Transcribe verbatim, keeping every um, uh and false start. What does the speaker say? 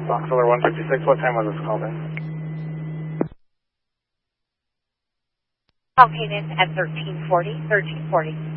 Auxiliary one fifty-six, what time was this called in? Call came in at thirteen forty, thirteen forty.